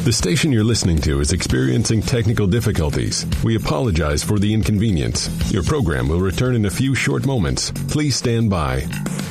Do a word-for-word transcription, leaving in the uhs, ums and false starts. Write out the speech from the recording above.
The station you're listening to is experiencing technical difficulties. We apologize for the inconvenience. Your program will return in a few short moments. Please stand by.